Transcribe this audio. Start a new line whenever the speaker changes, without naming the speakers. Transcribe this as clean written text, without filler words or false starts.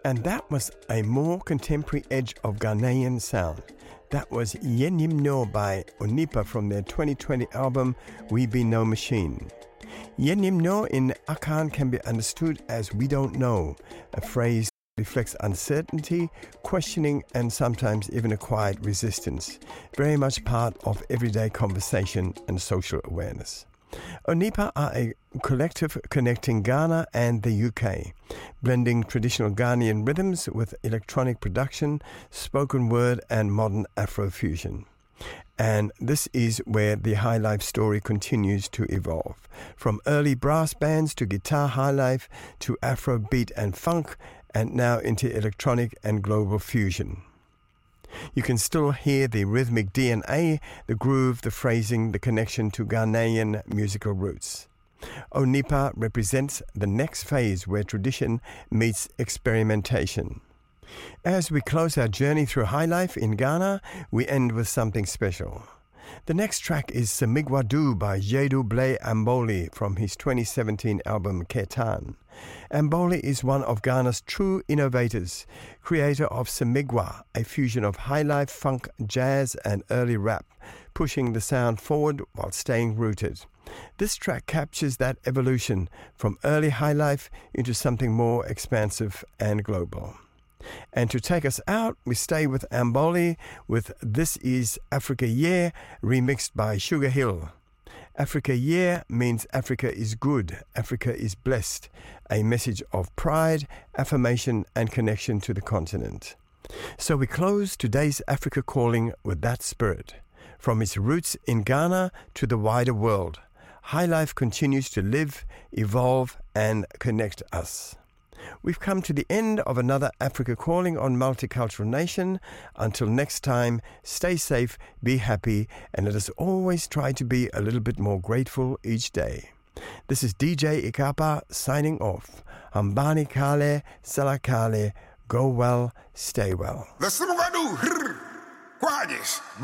And that was a more contemporary edge of Ghanaian sound. That was Yenim No by Onipa from their 2020 album We Be No Machine. Yenim No in Akan can be understood as we don't know, a phrase that reflects uncertainty, questioning, and sometimes even a quiet resistance, very much part of everyday conversation and social awareness. Onipa are a collective connecting Ghana and the UK, blending traditional Ghanaian rhythms with electronic production, spoken word and modern Afrofusion. And this is where the High Life story continues to evolve, from early brass bands to guitar high life to Afrobeat and funk, and now into electronic and global fusion. You can still hear the rhythmic DNA, the groove, the phrasing, the connection to Ghanaian musical roots. Onipa represents the next phase where tradition meets experimentation. As we close our journey through High Life in Ghana, we end with something special. The next track is Semigwadu by Jedu Blay Amboli from his 2017 album Ketan. Amboli is one of Ghana's true innovators, creator of Semigwa, a fusion of high life, funk, jazz and early rap, pushing the sound forward while staying rooted. This track captures that evolution from early high life into something more expansive and global. And to take us out, we stay with Amboli with This Is Africa Yeah, remixed by Sugar Hill. Africa Yeah means Africa is good, Africa is blessed, a message of pride, affirmation and connection to the continent. So we close today's Africa Calling with that spirit. From its roots in Ghana to the wider world, High Life continues to live, evolve and connect us. We've come to the end of another Africa Calling on Multicultural Nation. Until next time, stay safe, be happy, and let us always try to be a little bit more grateful each day. This is DJ Ikapa signing off. Hambani Kale, Salakale, go well, stay well.